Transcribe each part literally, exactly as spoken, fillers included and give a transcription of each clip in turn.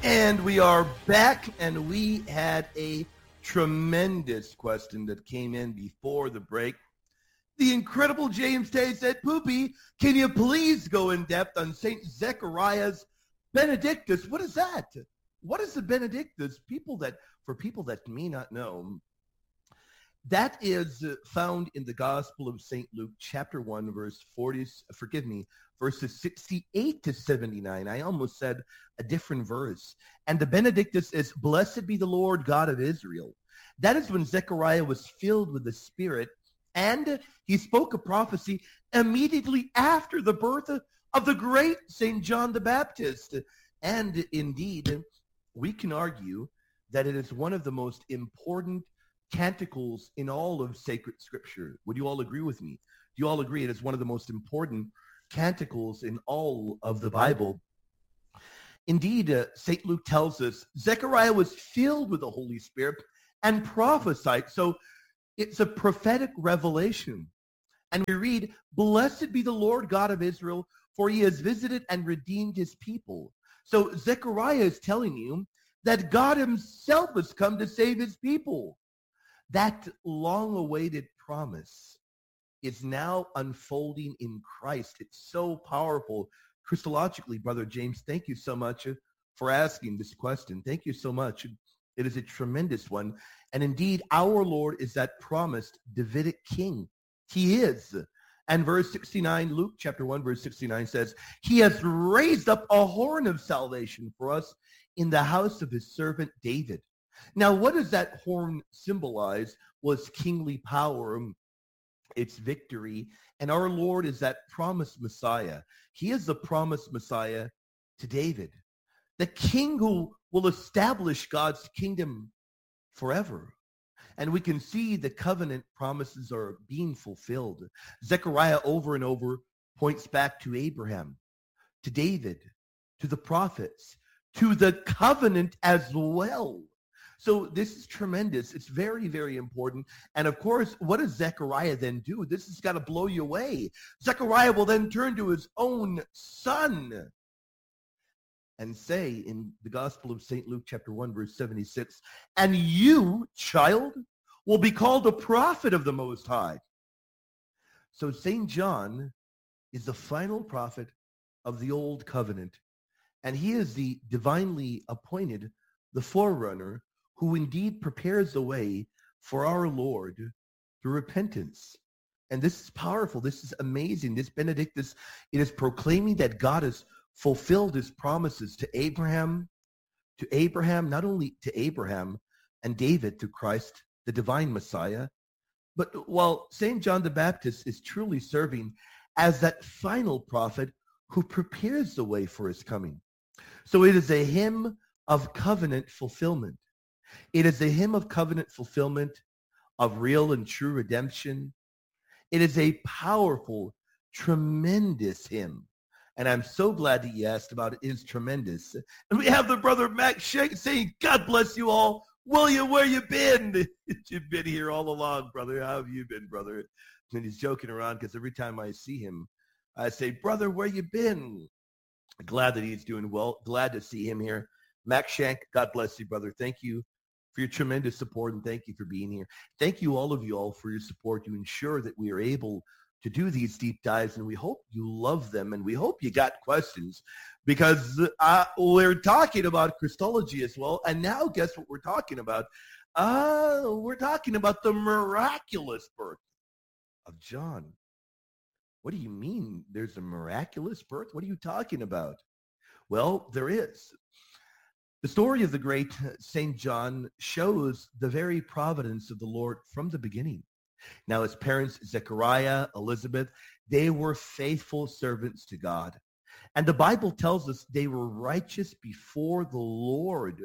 And we are back, and we had a tremendous question that came in before the break. The incredible James Tay said, Poopy, can you please go in depth on Saint Zechariah's Benedictus? What is that? What is the Benedictus? People that, for people that may not know, that is found in the Gospel of Saint Luke, chapter one, verse forty, forgive me, verses sixty-eight to seventy-nine. I almost said a different verse. And the Benedictus is, Blessed be the Lord God of Israel. That is when Zechariah was filled with the Spirit, and he spoke a prophecy immediately after the birth of the great Saint John the Baptist. And indeed, we can argue that it is one of the most important canticles in all of sacred scripture. Would you all agree with me? Do you all agree it is one of the most important canticles in all of the Bible? Indeed, uh, Saint Luke tells us Zechariah was filled with the Holy Spirit and prophesied. So it's a prophetic revelation. And we read, Blessed be the Lord God of Israel, for he has visited and redeemed his people. So Zechariah is telling you that God himself has come to save his people. That long-awaited promise is now unfolding in Christ. It's so powerful. Christologically, Brother James, thank you so much for asking this question. Thank you so much. It is a tremendous one. And indeed, our Lord is that promised Davidic king. He is. And verse sixty-nine, Luke chapter one, verse sixty-nine says, He has raised up a horn of salvation for us in the house of his servant David. Now, what does that horn symbolize? Was kingly power, its victory. And our Lord is that promised Messiah. He is the promised Messiah to David, the king who will establish God's kingdom forever. And we can see the covenant promises are being fulfilled. Zechariah over and over points back to Abraham, to David, to the prophets, to the covenant as well. So this is tremendous. It's very, very important. And of course, what does Zechariah then do? This has got to blow you away. Zechariah will then turn to his own son and say in the Gospel of Saint Luke, chapter one, verse seventy-six, and you, child, will be called a prophet of the Most High. So Saint John is the final prophet of the Old Covenant, and he is the divinely appointed, the forerunner, who indeed prepares the way for our Lord through repentance. And this is powerful. This is amazing. This Benedictus, it is proclaiming that God has fulfilled his promises to Abraham, to Abraham, not only to Abraham and David through Christ, the divine Messiah, but while Saint John the Baptist is truly serving as that final prophet who prepares the way for his coming. So it is a hymn of covenant fulfillment. It is a hymn of covenant fulfillment, of real and true redemption. It is a powerful, tremendous hymn. And I'm so glad that you asked about it. It is tremendous. And we have the brother Max Shank saying, God bless you all. William, where you been? You've been here all along, brother. How have you been, brother? And he's joking around because every time I see him, I say, brother, where you been? Glad that he's doing well. Glad to see him here. Max Shank, God bless you, brother. Thank you for your tremendous support, and thank you for being here. Thank you, all of you all, for your support to ensure that we are able to do these deep dives, and we hope you love them, and we hope you got questions, because uh, we're talking about Christology as well, and now guess what we're talking about? Uh, we're talking about the miraculous birth of John. What do you mean there's a miraculous birth? What are you talking about? Well, there is. The story of the great Saint John shows the very providence of the Lord from the beginning. Now, his parents, Zechariah, Elizabeth, they were faithful servants to God. And the Bible tells us they were righteous before the Lord.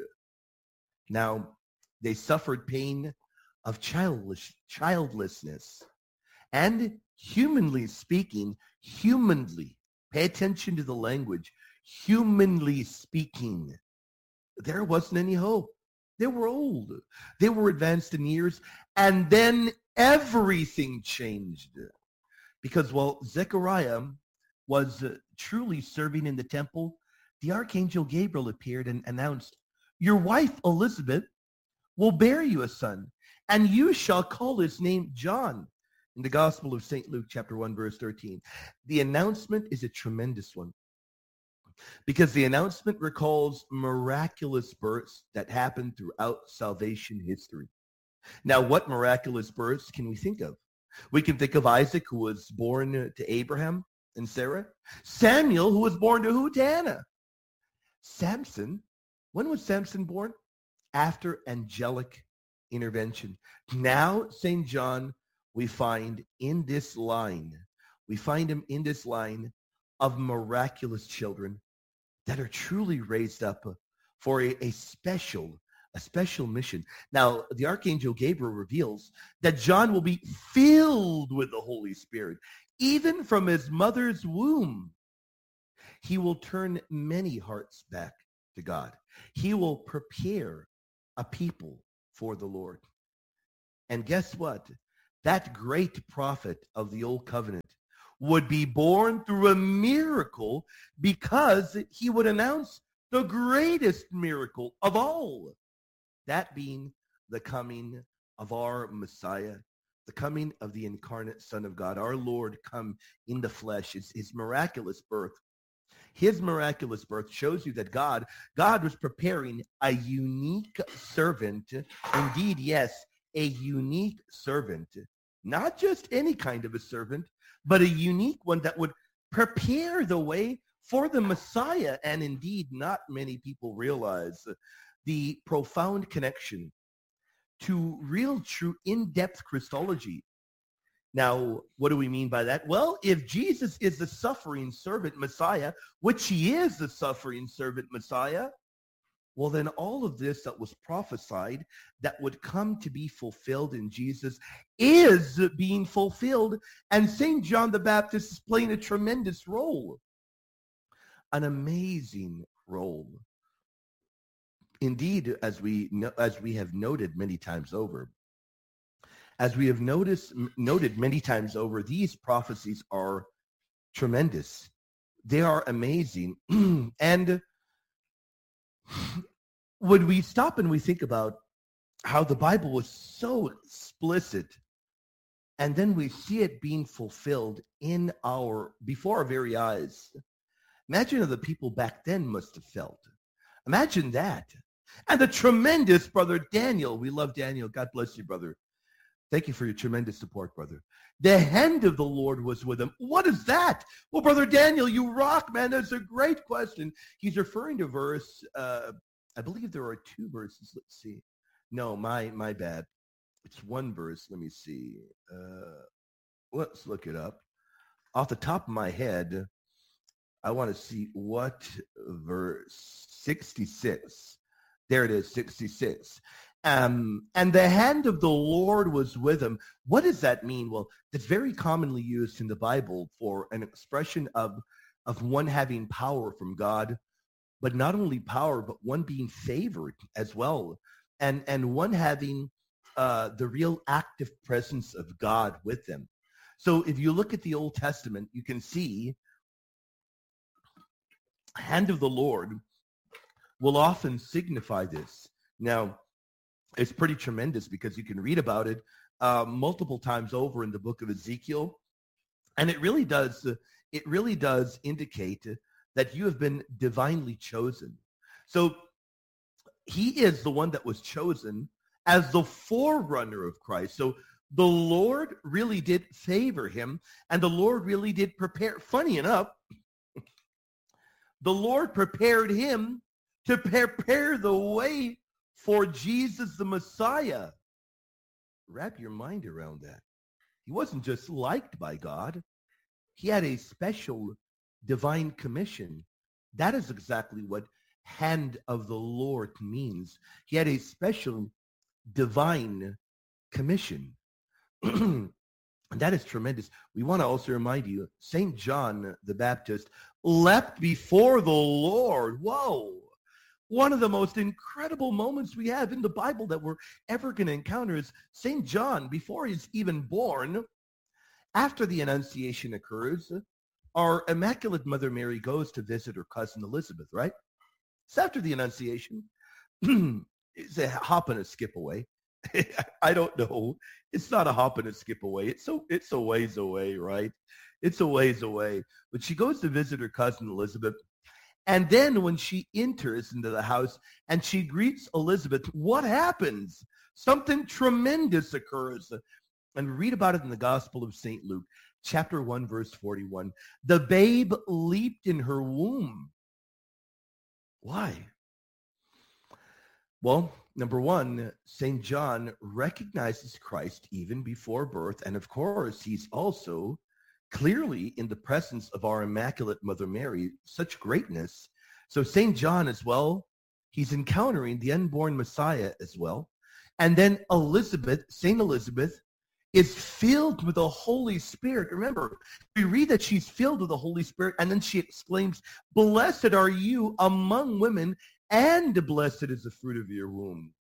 Now, they suffered pain of childless, childlessness. And humanly speaking, humanly, pay attention to the language, humanly speaking, there wasn't any hope. They were old. They were advanced in years. And then everything changed. Because while Zechariah was uh, truly serving in the temple, the archangel Gabriel appeared and announced, your wife Elizabeth will bear you a son, and you shall call his name John. In the Gospel of Saint Luke, chapter one, verse thirteen. The announcement is a tremendous one because the announcement recalls miraculous births that happened throughout salvation history. Now, what miraculous births can we think of? We can think of Isaac, who was born to Abraham and Sarah. Samuel, who was born to who? To Hannah. Samson, when was Samson born? After angelic intervention. Now, Saint John, we find in this line, we find him in this line of miraculous children that are truly raised up for a, a special, a special mission. Now, the Archangel Gabriel reveals that John will be filled with the Holy Spirit, even from his mother's womb. He will turn many hearts back to God. He will prepare a people for the Lord. And guess what? That great prophet of the Old Covenant would be born through a miracle because he would announce the greatest miracle of all, that being the coming of our Messiah, the coming of the incarnate Son of God, our Lord come in the flesh, his, his miraculous birth. His miraculous birth shows you that God, God was preparing a unique servant, indeed, yes, a unique servant, not just any kind of a servant, but a unique one that would prepare the way for the Messiah. And indeed, not many people realize the profound connection to real, true, in-depth Christology. Now, what do we mean by that? Well, if Jesus is the suffering servant Messiah, which he is the suffering servant Messiah, well, then all of this that was prophesied that would come to be fulfilled in Jesus is being fulfilled. And Saint John the Baptist is playing a tremendous role, an amazing role. Indeed, as we as we have noted many times over, as we have noticed noted many times over, these prophecies are tremendous. They are amazing. And when we stop and we think about how the Bible was so explicit, and then we see it being fulfilled in our before our very eyes, imagine how the people back then must have felt. Imagine that. And the tremendous brother Daniel, we love Daniel. God bless you, brother. Thank you for your tremendous support, brother. The hand of the Lord was with him. What is that? Well, brother Daniel, you rock, man. That's a great question. He's referring to verse, uh, I believe there are two verses. Let's see. No, my my bad. It's one verse. Let me see. Uh, let's look it up. Off the top of my head, I want to see what verse sixty-six. There it is, sixty-six. Um, and the hand of the Lord was with him. What does that mean? Well, it's very commonly used in the Bible for an expression of, of one having power from God, but not only power, but one being favored as well, and, and one having uh, the real active presence of God with them. So if you look at the Old Testament, you can see hand of the Lord will often signify this. Now, it's pretty tremendous because you can read about it uh, multiple times over in the book of Ezekiel. And it really does, uh, it really does indicate that you have been divinely chosen. So he is the one that was chosen as the forerunner of Christ. So the Lord really did favor him, and the Lord really did prepare. Funny enough, the Lord prepared him to prepare the way for Jesus the Messiah. Wrap your mind around that. He wasn't just liked by God. He had a special divine commission. That is exactly what hand of the Lord means. He had a special divine commission. And that is tremendous. We want to also remind you, Saint John the Baptist leapt before the Lord. Whoa. One of the most incredible moments we have in the Bible that we're ever going to encounter is Saint John, before he's even born, after the Annunciation occurs, our Immaculate Mother Mary goes to visit her cousin Elizabeth, right? It's after the Annunciation. It's a hop and a skip away. I don't know. It's not a hop and a skip away. It's so it's a ways away, right? It's a ways away. But she goes to visit her cousin Elizabeth. And then when she enters into the house and she greets Elizabeth, what happens? Something tremendous occurs. And read about it in the Gospel of Saint Luke, chapter one, verse forty-one. The babe leaped in her womb. Why? Well, number one, Saint John recognizes Christ even before birth. And of course, he's also clearly in the presence of our Immaculate Mother Mary, such greatness. So Saint John as well, he's encountering the unborn Messiah as well. And then Elizabeth, Saint Elizabeth, is filled with the Holy Spirit. Remember, we read that she's filled with the Holy Spirit, and then she exclaims, "Blessed are you among women, and blessed is the fruit of your womb."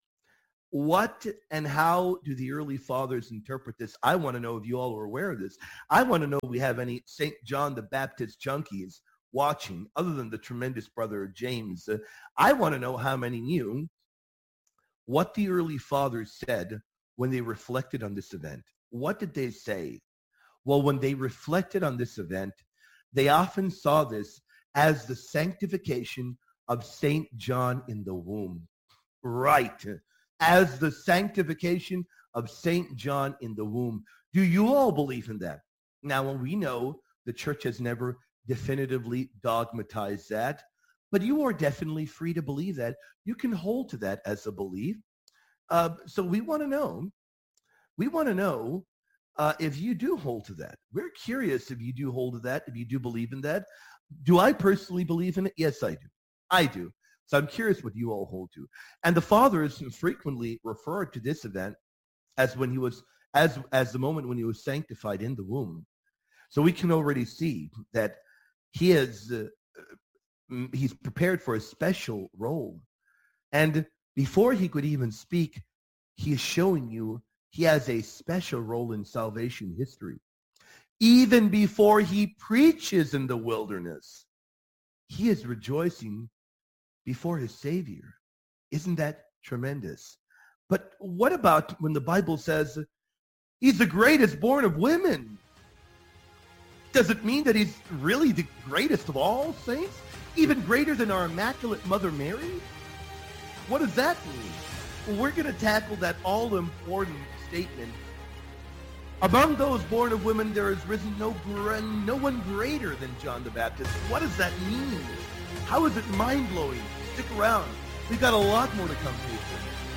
What and how do the early fathers interpret this? I want to know if you all are aware of this. I want to know if we have any Saint John the Baptist junkies watching, other than the tremendous brother James. Uh, I want to know how many knew what the early fathers said when they reflected on this event. What did they say? Well, when they reflected on this event, they often saw this as the sanctification of Saint John in the womb. Right. As the sanctification of Saint John in the womb. Do you all believe in that? Now, we know the church has never definitively dogmatized that, but you are definitely free to believe that. You can hold to that as a belief. Uh, so we want to know, we want to know uh, if you do hold to that. We're curious if you do hold to that, if you do believe in that. Do I personally believe in it? Yes, I do. I do. So I'm curious what you all hold to. And the fathers frequently referred to this event as when he was, as, as the moment when he was sanctified in the womb. So we can already see that he is, uh, he's prepared for a special role. And before he could even speak, he is showing you he has a special role in salvation history. Even before he preaches in the wilderness, he is rejoicing before his Savior. Isn't that tremendous? But what about when the Bible says he's the greatest born of women? Does it mean that he's really the greatest of all saints? Even greater than our Immaculate Mother Mary? What does that mean? Well, we're going to tackle that all-important statement. Among those born of women, there has risen no, no one greater than John the Baptist. What does that mean? How is it mind-blowing? Stick around. We've got a lot more to come to.